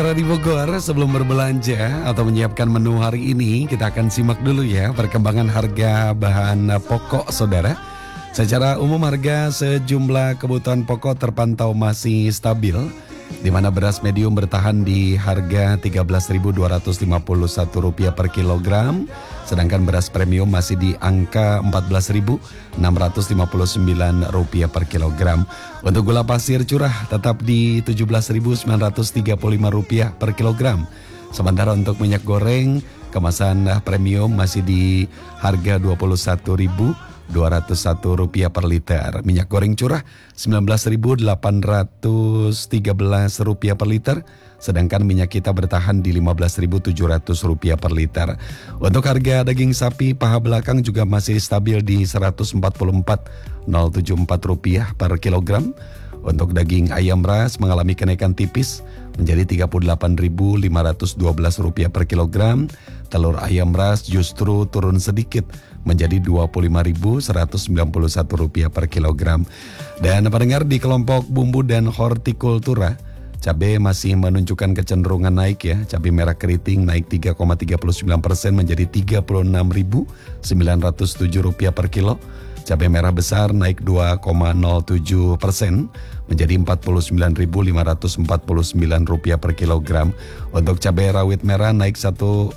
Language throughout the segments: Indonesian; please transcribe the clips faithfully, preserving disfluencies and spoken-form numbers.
Saudara di Bogor, sebelum berbelanja atau menyiapkan menu hari ini, kita akan simak dulu ya perkembangan harga bahan pokok, saudara. Secara umum harga sejumlah kebutuhan pokok terpantau masih stabil, di mana beras medium bertahan di harga tiga belas ribu dua ratus lima puluh satu rupiah per kilogram, sedangkan beras premium masih di angka empat belas ribu enam ratus lima puluh sembilan rupiah per kilogram. Untuk gula pasir curah tetap di tujuh belas ribu sembilan ratus tiga puluh lima rupiah per kilogram. Sementara untuk minyak goreng kemasan premium masih di harga dua puluh satu ribu dua ratus satu rupiah per liter. Minyak goreng curah sembilan belas ribu delapan ratus tiga belas rupiah per liter, sedangkan minyak kita bertahan di lima belas ribu tujuh ratus rupiah per liter. Untuk harga daging sapi paha belakang juga masih stabil di seratus empat puluh empat ribu tujuh puluh empat rupiah per kilogram. Untuk daging ayam ras mengalami kenaikan tipis menjadi tiga puluh delapan ribu lima ratus dua belas rupiah per kilogram. Telur ayam ras justru turun sedikit menjadi dua puluh lima ribu seratus sembilan puluh satu rupiah per kilogram. Dan pendengar di kelompok bumbu dan hortikultura, cabai masih menunjukkan kecenderungan naik ya. Cabai merah keriting naik tiga koma tiga sembilan persen menjadi tiga puluh enam ribu sembilan ratus tujuh rupiah per kilo. Cabai merah besar naik dua koma nol tujuh persen menjadi empat puluh sembilan ribu lima ratus empat puluh sembilan rupiah per kilogram. Untuk cabai rawit merah naik satu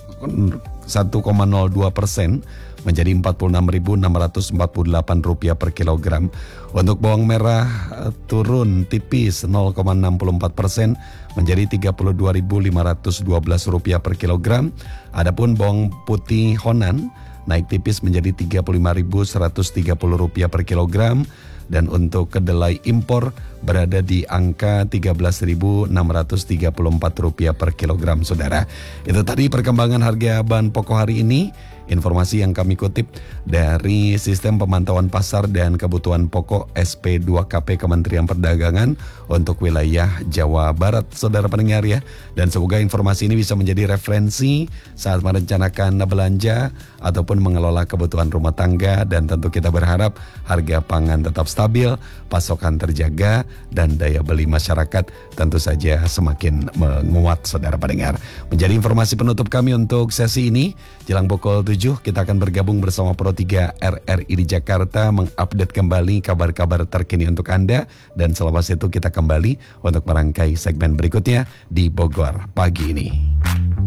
koma nol dua persen menjadi empat puluh enam ribu enam ratus empat puluh delapan rupiah per kilogram. Untuk bawang merah turun tipis nol koma enam empat persen menjadi tiga puluh dua ribu lima ratus dua belas rupiah per kilogram. Adapun bawang putih Honan naik tipis menjadi tiga puluh lima ribu seratus tiga puluh rupiah per kilogram. Dan untuk kedelai impor berada di angka tiga belas ribu enam ratus tiga puluh empat rupiah per kilogram, saudara. Itu tadi perkembangan harga bahan pokok hari ini. Informasi yang kami kutip dari Sistem Pemantauan Pasar dan Kebutuhan Pokok S P dua K P Kementerian Perdagangan untuk wilayah Jawa Barat, saudara pendengar ya. Dan semoga informasi ini bisa menjadi referensi saat merencanakan belanja ataupun mengelola kebutuhan rumah tangga. Dan tentu kita berharap harga pangan tetap stabil, pasokan terjaga, dan daya beli masyarakat tentu saja semakin menguat, saudara pendengar. Menjadi informasi penutup kami untuk sesi ini. Jelang pukul tujuh kita akan bergabung bersama Pro tiga R R I di Jakarta mengupdate kembali kabar-kabar terkini untuk Anda. Dan selepas itu kita kembali untuk merangkai segmen berikutnya di Bogor pagi ini.